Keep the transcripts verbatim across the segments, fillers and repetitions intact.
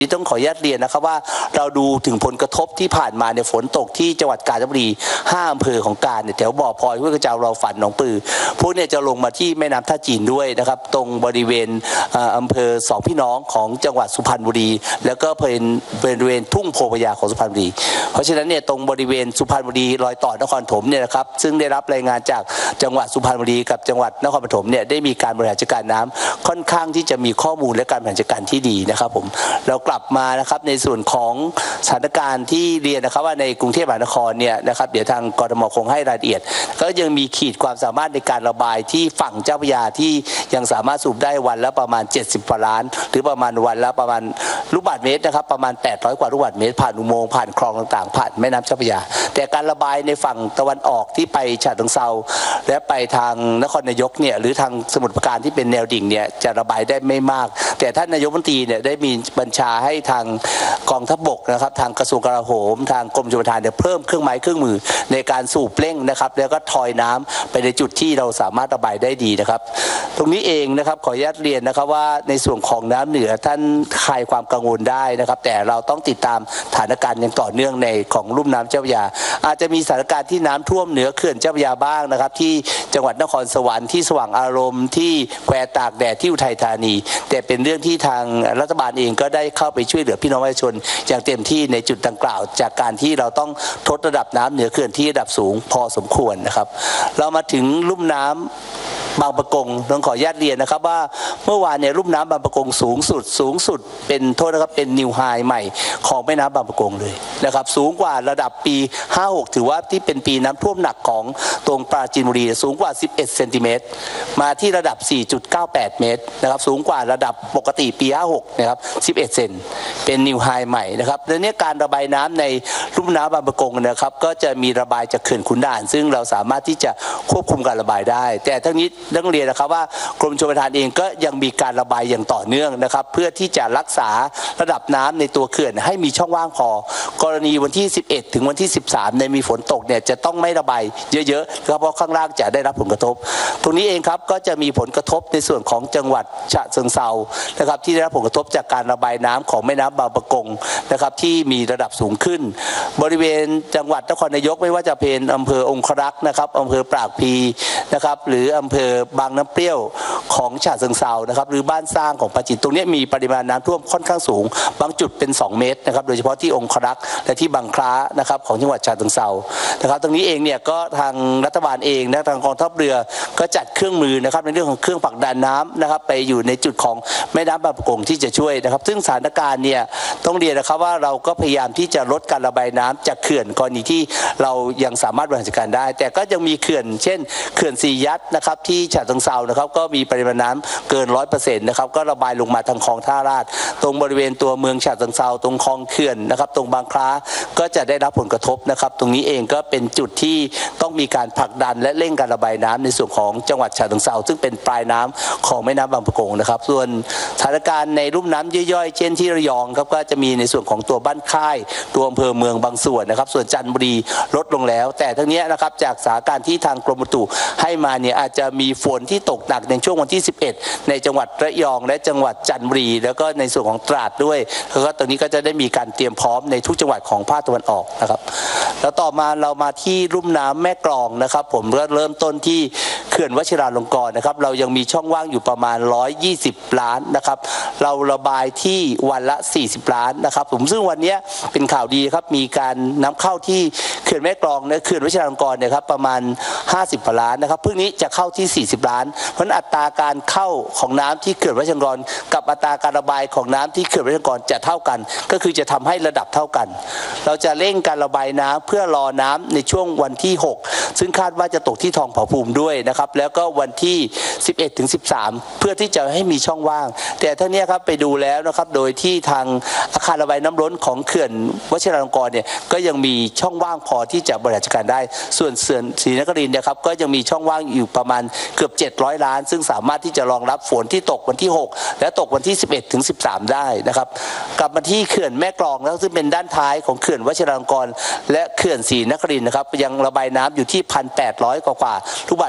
ต้องขออนุญาตเรียนนะครับว่าเราดูถึงผลกระทบที่ผ่านมาในฝนตกที่จังหวัดกาญจนบุรีห้าอำเภอของกาญเนี่ยแถวบ่อพลอยห้วยกระเจ้าเราฝันหนองปือพวกเนี่ยจะลงมาที่แม่น้ำท่าจีนด้วยนะครับตรงบริเวณอำเภอสองพี่น้องของจังหวัดสุพรรณบุรีแล้วก็เป็นบริเวณทุ่งโพพยาของสุพรรณบุรีเพราะฉะนั้นเนี่ยตรงบริเวณสุพรรณบุรีรอยต่อนครปฐมเนี่ยนะครับซึ่งได้รับรายงานจากจังหวัดสุพรรณบุรีกับจังหวัดนครปฐมเนี่ยได้มีการบริหารจัดการน้ำค่อนข้างที่จะมีข้อมูลและการบริหารจัดการที่ดีนะครับผมเรากลับมานะครับในส่วนของสถานการณ์ที่เรียนนะครับว่าในกรุงเทพมหานครเนี่ยนะครับเดี๋ยวทางกทมคงให้รายละเอียดก็ยังมีขีดความสามารถในการระบายที่ฝั่งเจ้าพระยาที่ยังสามารถสูบได้วันละประมาณเจ็ดสิบกว่าล้านหรือประมาณวันละประมาณลูกบาศก์เมตรนะครับประมาณแปดร้อยกว่าลูกบาศก์เมตรผ่านอุโมงค์ผ่านคลองต่างๆผ่านแม่น้ำเจ้าพระยาแต่การระบายในฝั่งตะวันออกที่ไปฉะเชิงเทราและไปทางนครนายกเนี่ยหรือทางสมุทรปราการที่เป็นแนวดิ่งเนี่ยจะระบายได้ไม่มากแต่ท่านนายกรัฐมนตรีเนี่ยได้มีบัญชาให้ทางกองทัพบกนะครับทางกระทรวงกลาโหมทางกรมชลประทานเนี่ยเพิ่มเครื่องไม้เครื่องมือในการสูบเร่งนะครับแล้วก็ทอยน้ำไปในจุดที่เราสามารถระบายได้ดีนะครับตรงนี้เองนะครับขออนุญาตเรียนนะครับว่าในส่วนของน้ำเหนือท่านคลายความกังวลได้นะครับแต่เราต้องติดตามสถานการณ์อย่างต่อเนื่องในของลุ่มน้ำเจ้าพระยาอาจจะมีสถานการณ์ที่น้ำท่วมเหนือเขื่อนเจ้าพระยาบ้างนะครับที่จังหวัดนครสวรรค์ที่สว่างอารมณ์ที่แควตากแดดที่อุทัยธานีแต่เป็นเรื่องที่ทางรัฐบาลเองก็ได้เข้าไปช่วยเหลือพี่น้องประชาชนอย่างเต็มที่ในจุดดังกล่าวจากการที่เราต้องทดระดับน้ำเหนือเขื่อนที่ระดับสูงพอสมควรนะครับเรามาถึงลุ่มน้ำบางปะกงต้องขออนุญาตเรียนนะครับว่าเมื่อวานเนี่ยลุ่มน้ำบางปะกงสูงสุดสูงสุดเป็นโทษนะครับเป็นนิวไฮใหม่ของแม่น้ำบางปะกงเลยนะครับสูงกว่าระดับปีห้าหกถือว่าที่เป็นปีน้ำท่วมหนักของตรงปราจีนบุรีสูงกว่าสิบเอ็ดเซนติเมตรมาที่ระดับ สี่จุดเก้าแปด เมตรนะครับสูงกว่าระดับปกติปีห้าหกนะครับสิบเอ็ดเซนเป็นนิวไฮใหม่นะครับและเนี่ยการระบายน้ำในลุ่มน้ำบางปะกงนะครับก็จะมีระบายจากเขื่อนขุนด่านซึ่งเราสามารถที่จะควบคุมการระบายได้แต่ทั้งนี้ต้องเรียนนะครับว่ากรมชลประทานเองก็ยังมีการระบายอย่างต่อเนื่องนะครับเพื่อที่จะรักษาระดับน้ำในตัวเขื่อนให้มีช่องว่างพอกรณีวันที่สิบเอ็ดถึงวันที่สิบสามในมีฝนตกเนี่ยจะต้องไม่ระบายเยอะๆเพราะข้างล่างจะได้รับผลกระทบตรงนี้เองครับก็จะมีผลกระทบในส่วนของจังหวัดฉะเชิงเทรานะครับที่ได้รับผลกระทบจากการระบายน้ำของแม่น้ำบางปะกงนะครับที่มีระดับสูงขึ้นบริเวณจังหวัดนครนายกไม่ว่าจะเป็นอำเภอองครักษ์นะครับอำเภอปรากพลีนะครับหรืออำเภอบางน้ำเปรี้ยวของฉะเชิงเทรานะครับหรือบ้านสร้างของปราจีนตรงนี้มีปริมาณน้ำท่วมค่อนข้างสูงบางจุดเป็นสองเมตรนะครับโดยเฉพาะที่องครักษ์และที่บางคล้านะครับของจังหวัดฉะเชิงเทรานะครับตรงนี้เองเนี่ยก็ทางรัฐบาลเองนะทางกองทัพเรือก็จัดเครื่องมือนะครับในเรื่องของเครื่องผลักดันน้ำนะครับไปอยู่ในจุดของแม่น้ำบางปะกงที่จะช่วยนะครับซึ่งสถานการณ์เนี่ยต้องเรียนนะครับว่าเราก็พยายามที่จะลดการระบายน้ำจากเขื่อนกรณีที่เรายังสามารถบริหารจัดการได้แต่ก็ยังมีเขื่อนเช่นเขื่อนสียัดนะครับที่ฉะเชิงเทรานะครับก็มีปริมาณน้ำเกินร้อยเปอร์เซ็นต์นะครับก็ระบายลงมาทางคลองท่าราชตรงบริเวณตัวเมืองฉะเชิงเทราตรงคลองเขื่อนนะครับตรงบางคล้าก็จะได้รับผลกระทบนะครับตรงนี้เองก็เป็นจุดที่ต้องมีการผลักดันและเร่งการระบายน้ำในส่วนของจังหวัดฉะเชิงเทราซึ่งเป็นปลายน้ำของแม่น้ำบางปะกงนะครับส่วนสถานการณ์ในลุ่มน้ำย่อยๆเช่นที่ระยองครับก็จะมีในส่วนของตัวบ้านค่ายตัวอำเภอเมืองบางส่วนนะครับส่วนจันทบุรีลดลงแล้วแต่ทั้งนี้นะครับจากสถานการณ์ที่ทางกรมอุตุให้มาเนี่ยอาจจะมีฝนที่ตกหนักในช่วงวันที่สิบเอ็ดในจังหวัดระยองและจังหวัดจันทบุรีแล้วก็ในส่วนของตราดด้วยแล้วก็ตรงนี้ก็จะได้มีการเตรียมพร้อมในทุกจังหวัดของภาคตะวันออกนะครับแล้วต่อมาเรามาที่ลุ่มน้ำแม่กลองนะครับผมก็เริ่มต้นที่เขื่อนวชิราลงกรณ์นะครับเรายังมีช่องว่างอยู่ประมาณหนึ่งร้อยยี่สิบล้านนะครับเราระบายที่วันละสี่สิบล้านนะครับผมซึ่งวันนี้เป็นข่าวดีครับมีการนำเข้าที่เขื่อนแม่กลองและเขื่อนวชิราลงกรณ์เนี่ยครับประมาณห้าสิบล้านนะครับพรุ่งนี้จะเข้าที่สี่สิบล้านเพราะอัตราการเข้าของน้ำที่เขื่อนวชิราลงกรณ์กับอัตราการระบายของน้ำที่เขื่อนวชิราลงกรณ์จะเท่ากันก็คือจะทำให้ระดับเท่ากันเราจะเร่งการระบายน้ำเพื่อรอน้ำในช่วงวันที่หกซึ่งคาดว่าจะตกที่ทองผาภูมิด้วยนะครับแล้วก็วันที่สิบเอ็ดถึงสิบสามเพื่อที่จะให้มีช่องว่างแต่ทั้งนี้ครับไปดูแล้วนะครับโดยที่ทางอาคารระบายน้ำล้นของเขื่อนวชิราลงกรณ์เนี่ยก็ยังมีช่องว่างพอที่จะบริหารจัดการได้ส่วนเขื่อนศรีนครินทร์นะครับก็ยังมีช่องว่างอยู่ประมาณเกือบเจ็ดร้อยล้านซึ่งสามารถที่จะรองรับฝนที่ตกวันที่หกและตกวันที่สิบเอ็ดถึงสิบสามได้นะครับกลับมาที่เขื่อนแม่กลองแล้วซึ่งเป็นด้านท้ายของเขื่อนวชิราลงกรณ์และเขื่อนศรีนครินทร์นะครับยังระบายน้ำอยู่ที่ หนึ่งพันแปดร้อย กว่าลูกบาศก์เมตรที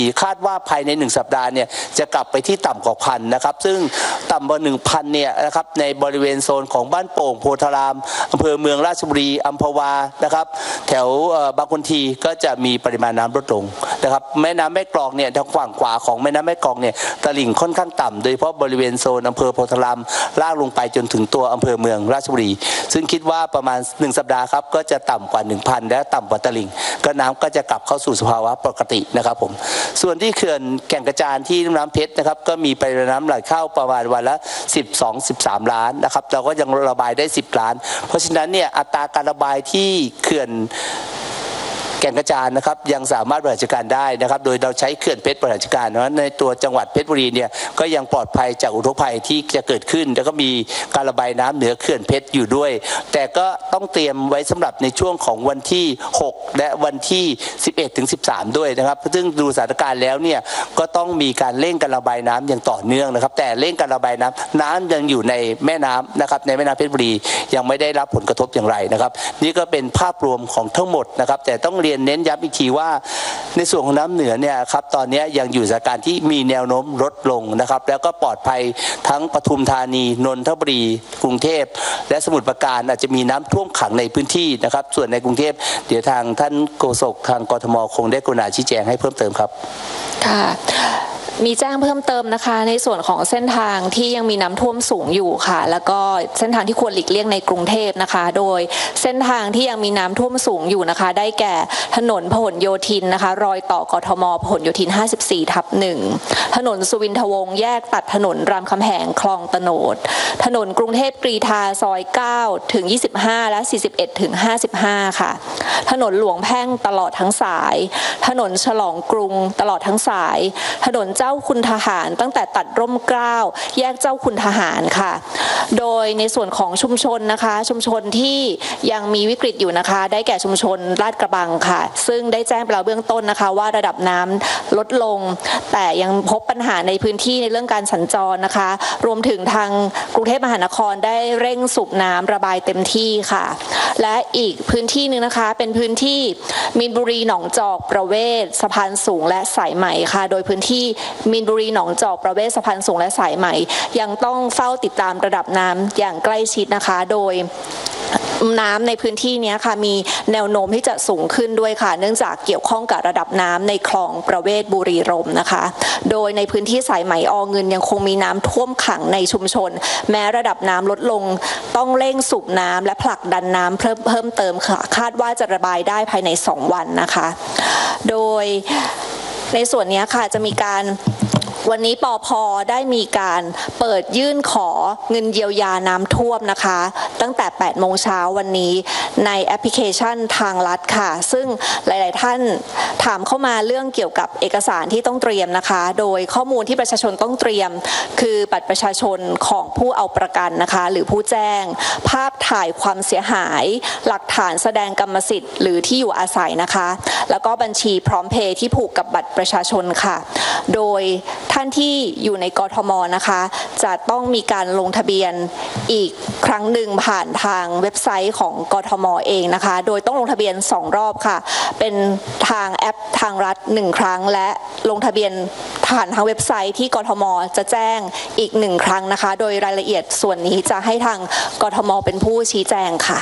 คาดว่าภายในหนึ่งสัปดาห์เนี่ยจะกลับไปที่ต่ำกว่าพันนะครับซึ่งต่ำกว่าหนึ่งพันเนี่ยนะครับในบริเวณโซนของบ้านโป่งโพธารามอำเภอเมืองราชบุรีอัมพวานะครับแถวบางคนทีก็จะมีปริมาณน้ำลดลงนะครับแม่น้ำแม่กลองเนี่ยทางฝั่งขวาของแม่น้ำแม่กลองเนี่ยตลิ่งค่อนข้างต่ำโดยเฉพาะบริเวณโซนอำเภอโพธารามลากลงไปจนถึงตัวอำเภอเมืองราชบุรีซึ่งคิดว่าประมาณหนึ่งสัปดาห์ครับก็จะต่ำกว่า หนึ่งพัน และต่ำกว่าตลิ่งก็น้ำก็จะกลับเข้าสู่สภาวะปกตินะครับผมส่วนที่เขื่อนแก่งกระจานที่น้ำเพชรนะครับก็มีปริมาณน้ำไหลเข้าประมาณวันละสิบสอง สิบสามล้านนะครับเราก็ยังระบายได้สิบล้านเพราะฉะนั้นเนี่ยอัตราการระบายที่เขื่อนแก่งกระจานนะครับยังสามารถบริหารจัดการได้นะครับโดยเราใช้เขื่อนเพชรบริหารจัดการเพราะฉะนั้นในตัวจังหวัดเพชรบุรีเนี่ยก็ยังปลอดภัยจากอุทกภัยที่จะเกิดขึ้นแล้วก็มีการระบายน้ำเหนือเขื่อนเพชรอยู่ด้วยแต่ก็ต้องเตรียมไว้สำหรับในช่วงของวันที่หกและวันที่สิบเอ็ดถึงสิบสามด้วยนะครับซึ่งดูสถานการณ์แล้วเนี่ยก็ต้องมีการเร่งการระบายน้ำอย่างต่อเนื่องนะครับแต่เร่งการระบายน้ำน้ำยังอยู่ในแม่น้ำนะครับในแม่น้ำเพชรบุรียังไม่ได้รับผลกระทบอย่างไรนะครับนี่ก็เป็นภาพรวมของทั้งหมดนะครับแต่ต้องเรียนเน้นย้ำอีกทีว่าในส่วนของน้ำเหนือเนี่ยครับตอนนี้ยังอยู่สถานการณ์ที่มีแนวโน้มลดลงนะครับแล้วก็ปลอดภัยทั้งปทุมธานีนนทบุรีกรุงเทพและสมุทรปราการอาจจะมีน้ำท่วมขังในพื้นที่นะครับส่วนในกรุงเทพเดี๋ยวทางท่านโฆษกทางกทมคงได้กรุณาชี้แจงให้เพิ่มเติมครับค่ะมีแจ้งเพิ่มเติมนะคะในส่วนของเส้นทางที่ยังมีน้ำท่วมสูงอยู่ค่ะแล้วก็เส้นทางที่ควรหลีกเลี่ยงในกรุงเทพนะคะโดยเส้นทางที่ยังมีน้ำท่วมสูงอยู่นะคะได้แก่ถนนพหลโยธินนะคะรอยต่อกทมพหลโยธินห้าสิบสี่ทับหนึ่งถนนสุวินทวงศ์แยกตัดถนนรามคำแหงคลองตโนดถนนกรุงเทพกรีฑาซอยเก้าถึงยี่สิบห้าและสี่สิบเอ็ดถึงห้าสิบห้าค่ะถนนหลวงแพ่งตลอดทั้งสายถนนฉลองกรุงตลอดทั้งสายถนนเจ้าคุณทหารตั้งแต่ตัดร่มเกล้าแยกเจ้าคุณทหารค่ะโดยในส่วนของชุมชนนะคะชุมชนที่ยังมีวิกฤตอยู่นะคะได้แก่ชุมชนลาดกระบังค่ะซึ่งได้แจ้งไปแล้วเบื้องต้นนะคะว่าระดับน้ำลดลงแต่ยังพบปัญหาในพื้นที่ในเรื่องการสัญจรนะคะรวมถึงทางกรุงเทพมหานครได้เร่งสูบน้ำระบายเต็มที่ค่ะและอีกพื้นที่นึงนะคะเป็นพื้นที่มีนบุรีหนองจอกประเวศสะพานสูงและสายไหมค่ะโดยพื้นที่มีนบุรีหนองจอกประเวศสะพานสูงและสายไหมยังต้องเฝ้าติดตามระดับน้ำอย่างใกล้ชิดนะคะโดยน้ำในพื้นที่นี้ค่ะมีแนวโน้มที่จะสูงขึ้นด้วยค่ะเนื่องจากเกี่ยวข้องกับระดับน้ำในคลองประเวศบุรีรมย์นะคะโดยในพื้นที่สายไหมอเงินยังคงมีน้ำท่วมขังในชุมชนแม้ระดับน้ำลดลงต้องเร่งสูบน้ำและผลักดันน้ำเพิ่มเพิ่มเติมค่ะคาดว่าจะระบายได้ภายในสองวันนะคะโดยในส่วนนี้ค่ะจะมีการวันนี้ปภ.ได้มีการเปิดยื่นขอเงินเยียวยาน้ำท่วมนะคะตั้งแต่แปดโมงเช้าวันนี้ในแอปพลิเคชันทางรัฐค่ะซึ่งหลายๆท่านถามเข้ามาเรื่องเกี่ยวกับเอกสารที่ต้องเตรียมนะคะโดยข้อมูลที่ประชาชนต้องเตรียมคือบัตรประชาชนของผู้เอาประกันนะคะหรือผู้แจ้งภาพถ่ายความเสียหายหลักฐานแสดงกรรมสิทธิ์หรือที่อยู่อาศัยนะคะแล้วก็บัญชีพร้อมเพย์ที่ผูกกับบัตรประชาชนค่ะโดยท่านที่อยู่ในกทมนะคะจะต้องมีการลงทะเบียนอีกครั้งหนึ่งผ่านทางเว็บไซต์ของกทมเองนะคะโดยต้องลงทะเบียนสองรอบค่ะเป็นทางแอปทางรัฐหนึ่งครั้งและลงทะเบียนผ่านทางเว็บไซต์ที่กทมจะแจ้งอีกหนึ่งครั้งนะคะโดยรายละเอียดส่วนนี้จะให้ทางกทมเป็นผู้ชี้แจงค่ะ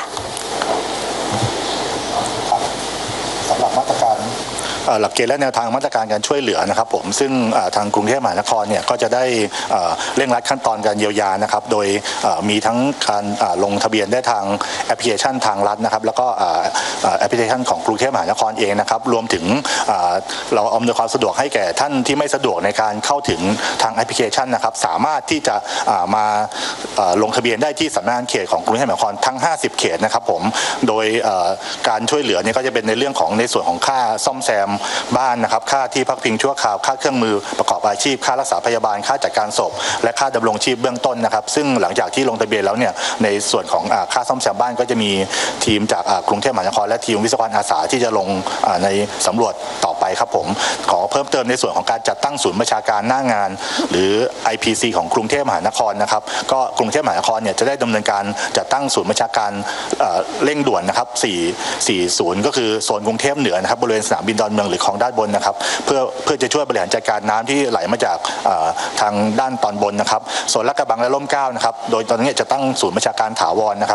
สำหรับมาตรการหลักเกณฑ์และแนวทางมาตรการการช่วยเหลือนะครับผมซึ่งทางกรุงเทพมหานครเนี่ยก็จะได้เร่งรัดขั้นตอนการเยียวยานะครับโดยมีทั้งการลงทะเบียนได้ทางแอปพลิเคชันทางรัฐนะครับแล้วก็แอปพลิเคชันของกรุงเทพมหานครเองนะครับรวมถึงเราอำนวยความสะดวกให้แก่ท่านที่ไม่สะดวกในการเข้าถึงทางแอปพลิเคชันนะครับสามารถที่จะมาลงทะเบียนได้ที่สำนักงานเขตของกรุงเทพมหานครทั้งห้าสิบเขตนะครับผมโดยการช่วยเหลือเนี่ยก็จะเป็นในเรื่องของในส่วนของค่าซ่อมแซมบ้านนะครับค่าที่พักพิงชั่วคราวค่าเครื่องมือประกอบอาชีพค่ารักษาพยาบาลค่าจัดการศพและค่าดำรงชีพเบื้องต้นนะครับซึ่งหลังจากที่ลงทะเบียนแล้วเนี่ยในส่วนของค่าซ่อมแซมบ้านก็จะมีทีมจากกรุงเทพมหานครและทีมวิศวกรอาสาที่จะลงในสำรวจต่อไปครับผมขอเพิ่มเติมในส่วนของการจัดตั้งศูนย์ประชาการหน้างานหรือ ไอ พี ซี ของกรุงเทพมหานครนะครับก็กรุงเทพมหานครเนี่ยจะได้ดำเนินการจัดตั้งศูนย์ประชาการเร่งด่วนนะครับ4 4ศูนย์ก็คือโซนกรุงเทพเหนือนะครับบริเวณสนามบินดอนเมืองหรือคลองด้านบนนะครับเพื่อเพื่อจะช่วยบริหารจัดการน้ำที่ไหลมาจากทางด้านตอนบนนะครับส่วนลาดกระบังและร่มเกล้านะครับโดยตอนนี้จะตั้งศูนย์ประชาการถาวรนะครับ